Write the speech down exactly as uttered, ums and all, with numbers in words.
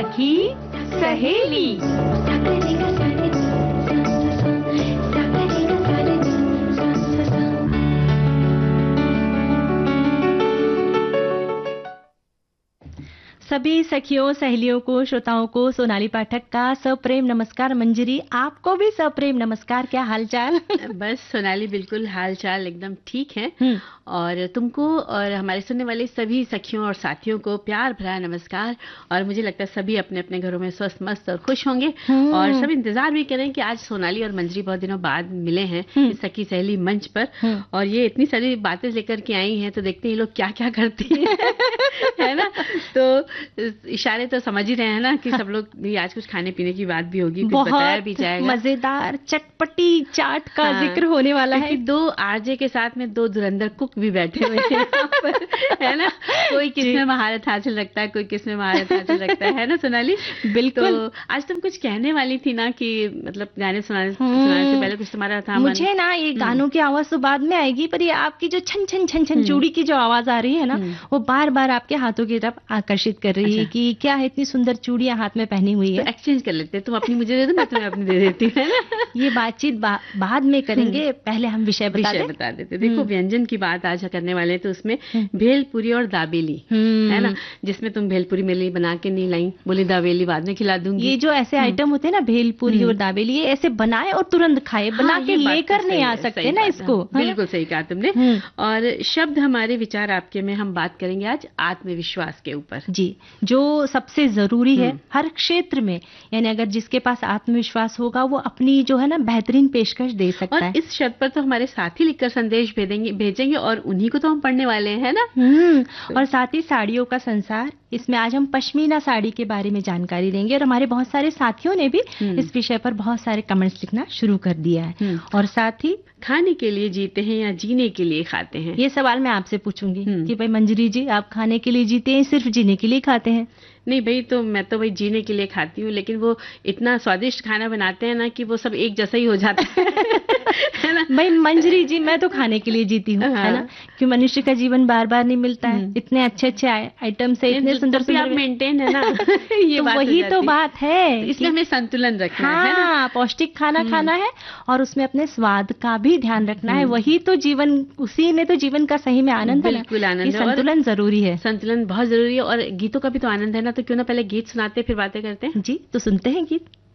सखी सहेली। सभी सखियों सहेलियों को, श्रोताओं को सोनाली पाठक का सप्रेम नमस्कार। मंजरी, आपको भी सप्रेम नमस्कार। क्या हालचाल? बस सोनाली, बिल्कुल हालचाल एकदम ठीक है। और तुमको और हमारे सुनने वाले सभी सखियों और साथियों को प्यार भरा नमस्कार। और मुझे लगता है सभी अपने अपने घरों में स्वस्थ मस्त और खुश होंगे और सब इंतजार भी करें कि आज सोनाली और मंजरी बहुत दिनों बाद मिले हैं इस सखी सहेली मंच पर, और ये इतनी सारी बातें लेकर के आई हैं, तो देखते हैं ये लोग क्या क्या करती हैं। है ना? तो इशारे तो समझ ही रहे हैं ना कि सब लोग भी आज कुछ खाने पीने की बात भी होगी, कुछ बताया भी जाएगा। मजेदार चटपटी चाट का हाँ, जिक्र होने वाला है। दो आरजे के साथ में दो धुरंधर कुक भी बैठे हुए हैं यहाँ पर, है ना? कोई किसमें महारत हासिल रखता है, कोई किसमें महारत हासिल रखता है, है ना सोनाली? बिल्कुल। तो आज तुम कुछ कहने वाली थी ना कि मतलब गाने सुनाने सुनाने से पहले कुछ तुम्हारा था। मुझे ना ये गानों की आवाज तो बाद में आएगी, पर ये आपकी जो छन छन छन छन चूड़ी की जो आवाज आ रही है ना, वो बार बार आपके हाथों की तरफ आकर्षित कर रही है कि क्या है, इतनी सुंदर चूड़ियां हाथ में पहनी हुई है। तो एक्सचेंज कर लेते हैं, तुम अपनी मुझे दे दो, मैं तुम्हें अपनी दे देती हूँ, है ना? ये बातचीत बा, बाद में करेंगे, पहले हम विषय बता विषय बता देते। देखो, व्यंजन की बात आज करने वाले हैं, तो उसमें भेलपुरी और दाबेली, है ना? जिसमें तुम भेलपुरी मेरे लिए बना के नहीं लाई, बोली दाबेली बाद में खिला दूंगी। ये जो ऐसे आइटम होते हैं ना, भेलपुरी और दाबेली, ये ऐसे बनाए और तुरंत खाए, बना के लेकर नहीं आ सकते ना इसको। बिल्कुल सही कहा तुमने। और शब्द हमारे, विचार आपके में हम बात करेंगे आज आत्मविश्वास के ऊपर। जी, जो सबसे जरूरी है हर क्षेत्र में, यानी अगर जिसके पास आत्मविश्वास होगा वो अपनी जो है ना बेहतरीन पेशकश दे सकता है। और इस शब्द पर तो हमारे साथी लिखकर संदेश भेजेंगे भेजेंगे और उन्हीं को तो हम पढ़ने वाले हैं, है ना? हम्म और साथ ही साड़ियों का संसार, इसमें आज हम पश्मीना साड़ी के बारे में जानकारी देंगे। और हमारे बहुत सारे साथियों ने भी इस विषय पर बहुत सारे कमेंट्स लिखना शुरू कर दिया है। और साथ ही खाने के लिए जीते हैं या जीने के लिए खाते हैं, ये सवाल मैं आपसे पूछूंगी कि भाई मंजरी जी, आप खाने के लिए जीते हैं, सिर्फ जीने के लिए खाते हैं? नहीं भाई, तो मैं तो भाई जीने के लिए खाती हूँ, लेकिन वो इतना स्वादिष्ट खाना बनाते हैं ना कि वो सब एक जैसा ही हो जाता है, है ना? भाई मंजरी जी, मैं तो खाने के लिए जीती हूँ, है ना? कि मनुष्य का जीवन बार बार नहीं मिलता है, इतने अच्छे अच्छे आइटम से, इतने सुंदर सुंदर आप मेंटेन है ना। ये तो वही तो बात है, इसलिए हमें संतुलन रखना है, हाँ, पौष्टिक खाना खाना है और उसमें अपने स्वाद का भी ध्यान रखना है। वही तो जीवन, उसी में तो जीवन का सही में आनंद है। बिल्कुल आनंद है, संतुलन जरूरी है। संतुलन बहुत जरूरी है। और गीतों का भी तो आनंद है ना, तो क्यों ना पहले गीत सुनाते फिर बातें करते हैं। जी, तो सुनते हैं गीत।